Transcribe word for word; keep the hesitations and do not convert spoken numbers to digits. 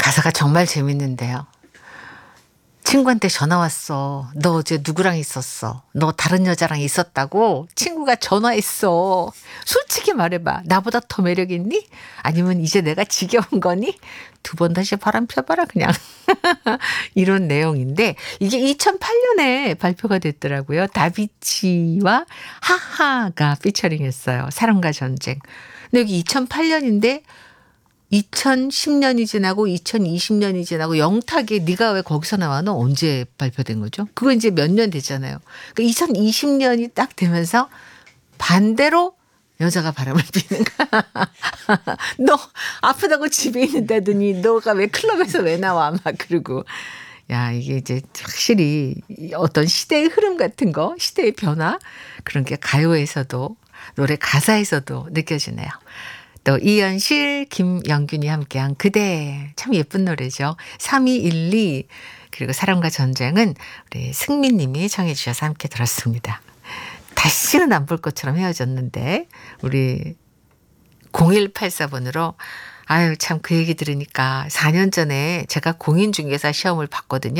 가사가 정말 재밌는데요. 친구한테 전화 왔어. 너 어제 누구랑 있었어? 너 다른 여자랑 있었다고? 친구가 전화했어. 솔직히 말해봐. 나보다 더 매력 있니? 아니면 이제 내가 지겨운 거니? 두 번 다시 바람 펴봐라 그냥. 이런 내용인데 이게 이천팔 년에 발표가 됐더라고요. 다비치와 하하가 피처링했어요. 사랑과 전쟁. 근데 여기 이천팔 년인데 이천십 년이 지나고 이천이십 년이 지나고 영탁의 네가 왜 거기서 나와? 너 언제 발표된 거죠? 그거 이제 몇 년 됐잖아요. 그러니까 이천이십 년이 딱 되면서 반대로 여자가 바람을 피는 거야. 너 아프다고 집에 있는다더니 너가 왜 클럽에서 왜 나와? 막 그러고. 야, 이게 이제 확실히 어떤 시대의 흐름 같은 거, 시대의 변화 그런 게 가요에서도 노래 가사에서도 느껴지네요. 또 이현실, 김영균이 함께한 그대 참 예쁜 노래죠. 삼이일이 그리고 사랑과 전쟁은 우리 승민님이 청해 주셔서 함께 들었습니다. 다시는 안 볼 것처럼 헤어졌는데 우리 공일팔사 번으로 아유 참 그 얘기 들으니까 사 년 전에 제가 공인중개사 시험을 봤거든요.